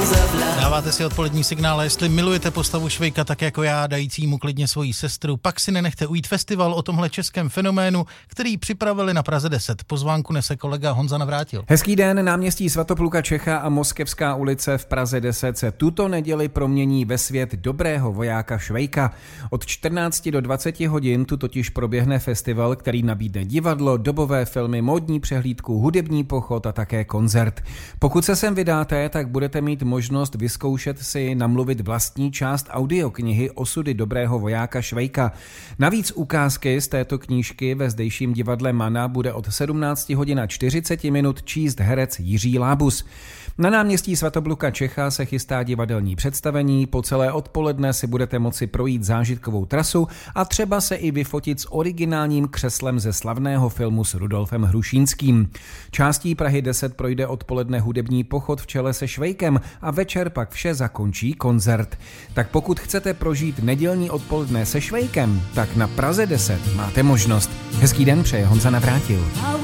Dáváte si odpolední signál, jestli milujete postavu Švejka tak jako já, dající mu klidně svoji sestru, pak si nenechte ujít festival o tomhle českém fenoménu, který připravili na Praze 10. Pozvánku nese kolega Honza Navrátil. Hezký den, náměstí Svatopluka Čecha a Moskevská ulice v Praze 10 se tuto neděli promění ve svět dobrého vojáka Švejka. Od 14 do 20 hodin tu totiž proběhne festival, který nabídne divadlo, dobové filmy, módní přehlídku, hudební pochod a také koncert. Pokud se sem vydáte, tak budete mít možnost vyzkoušet si namluvit vlastní část audioknihy Osudy dobrého vojáka Švejka. Navíc ukázky z této knížky ve zdejším divadle Mana bude od 17 hodin a 40 minut číst herec Jiří Lábus. Na náměstí Svatopluka Čecha se chystá divadelní představení, po celé odpoledne si budete moci projít zážitkovou trasu a třeba se i vyfotit s originálním křeslem ze slavného filmu s Rudolfem Hrušínským. Částí Prahy 10 projde odpoledne hudební pochod v čele se Švejkem a večer pak vše zakončí koncert. Tak pokud chcete prožít nedělní odpoledne se Švejkem, tak na Praze 10 máte možnost. Hezký den přeje Honza Navrátil.